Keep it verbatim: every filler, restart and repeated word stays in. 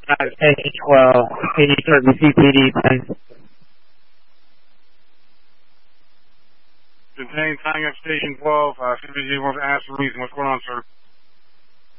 N E twelve, eighty-third C P D, ten. Contain tying up Station twelve, uh, C B Z wants to ask the reason. What's going on, sir?